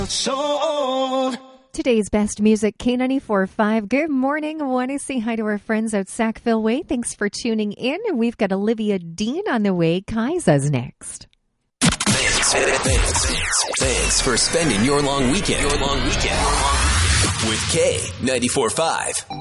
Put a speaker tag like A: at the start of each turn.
A: Today's best music, K94.5. Good morning. I want to say hi to our friends out Sackville Way. Thanks for tuning in. We've got Olivia Dean on the way. Kaisa's next.
B: Thanks for spending your long weekend with K94.5.